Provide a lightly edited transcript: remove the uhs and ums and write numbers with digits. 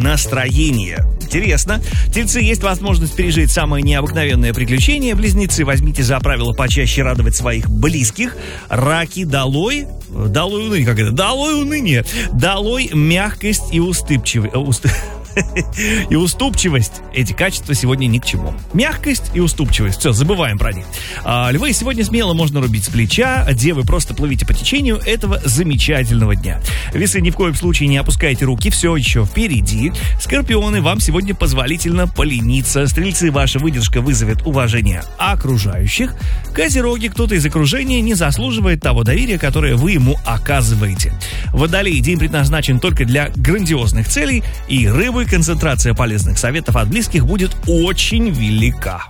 настроение. Интересно. Тельцы, есть возможность пережить самое необыкновенное приключение. Близнецы, возьмите за правило почаще радовать своих близких. Раки, долой уныние, как это? Долой уныние. Долой мягкость и и уступчивость. Эти качества сегодня ни к чему. Мягкость и уступчивость. Все, забываем про них. Львы, сегодня смело можно рубить с плеча. Девы, просто плывите по течению этого замечательного дня. Весы, ни в коем случае не опускайте руки. Все еще впереди. Скорпионы, вам сегодня позволительно полениться. Стрельцы, ваша выдержка вызовет уважение окружающих. Козероги, кто-то из окружения не заслуживает того доверия, которое вы ему оказываете. Водолей, день предназначен только для грандиозных целей. И рыбы, концентрация полезных советов от близких будет очень велика.